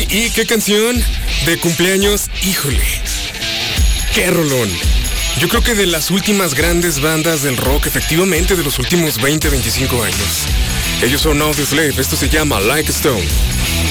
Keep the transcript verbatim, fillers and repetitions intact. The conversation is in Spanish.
Uy, ¿y qué canción de cumpleaños? Híjole, qué rolón. Yo creo que de las últimas grandes bandas del rock, efectivamente de los últimos veinte, veinticinco años. Ellos son Audioslave, esto se llama Like a Stone.